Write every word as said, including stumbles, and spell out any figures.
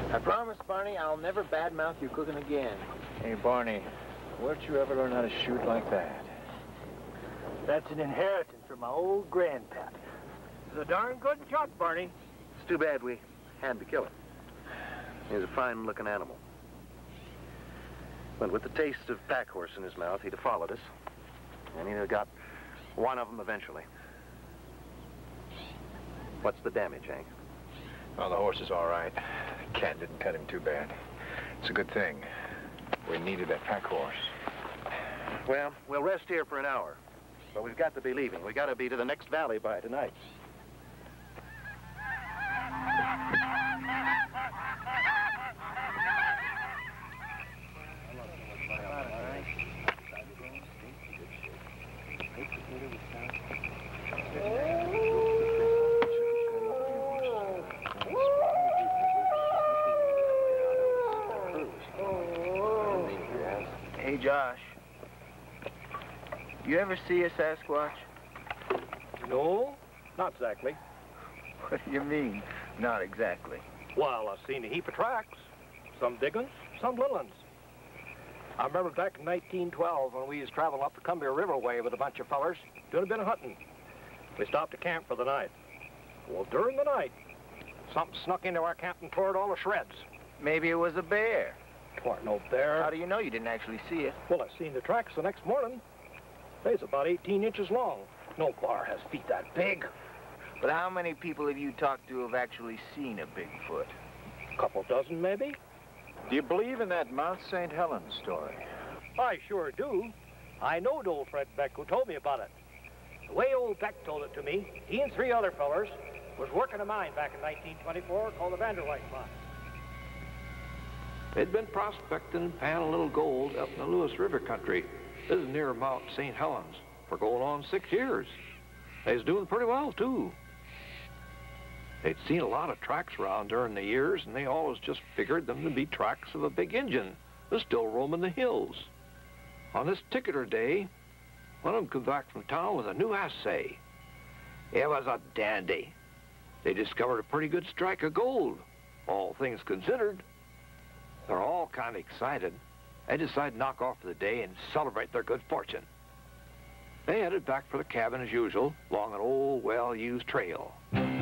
I promise, Barney, I'll never badmouth your cooking again. Hey, Barney, where'd you ever learn how to shoot like that? That's an inheritance from my old grandpap. He's a darn good shot, Barney. It's too bad we had to kill him. He's a fine-looking animal. But with the taste of pack horse in his mouth, he'd have followed us. And he'd have got one of them eventually. What's the damage, Hank? Well, the horse is all right. Cat didn't cut him too bad. It's a good thing. We needed that pack horse. Well, we'll rest here for an hour. But we've got to be leaving. We've got to be to the next valley by tonight. Hey, Josh. You ever see a Sasquatch? No, not exactly. What do you mean, not exactly? Well, I've seen a heap of tracks. Some big ones, some little ones. I remember back in nineteen twelve when we was traveling up the Columbia River way with a bunch of fellers doing a bit of hunting. We stopped to camp for the night. Well, during the night, something snuck into our camp and tore it all to shreds. Maybe it was a bear. Tore no bear. How do you know you didn't actually see it? Well, I seen the tracks the next morning. They's about eighteen inches long. No bar has feet that big. But how many people have you talked to who have actually seen a Bigfoot? A couple dozen, maybe. Do you believe in that Mount Saint Helens story? I sure do. I knowed old Fred Beck who told me about it. The way old Beck told it to me, he and three other fellers was working a mine back in nineteen twenty-four called the Vanderwyk Mine. They'd been prospecting and panning a little gold up in the Lewis River country. This is near Mount Saint Helens for going on six years. They was doing pretty well, too. They'd seen a lot of tracks around during the years, and they always just figured them to be tracks of a big Injun that's still roaming the hills. On this ticketer day, one of them come back from town with a new assay. It was a dandy. They discovered a pretty good strike of gold, all things considered. They're all kind of excited. They decide to knock off for the day and celebrate their good fortune. They headed back for the cabin as usual, along an old, well-used trail.